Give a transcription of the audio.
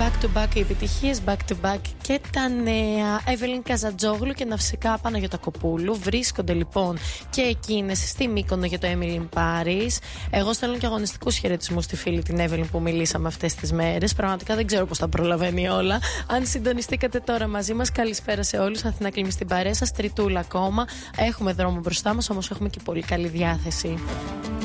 back to back οι επιτυχίες, back to back και τα νέα. Εύελιν Καζατζόγλου και Ναυσικά Παναγιωτακοπούλου βρίσκονται λοιπόν και εκείνες στη Μύκονο για το Emily in Paris. Εγώ στέλνω και αγωνιστικούς χαιρετισμούς στη φίλη την Εύελιν που μιλήσαμε αυτές τις μέρες. Πραγματικά δεν ξέρω πώς τα προλαβαίνει όλα. Αν συντονιστήκατε τώρα μαζί μας, καλησπέρα σε όλους. Αθηνά Κλίμη στην παρέα σας, τριτούλα ακόμα. Έχουμε δρόμο μπροστά μας, όμως έχουμε και πολύ καλή διάθεση.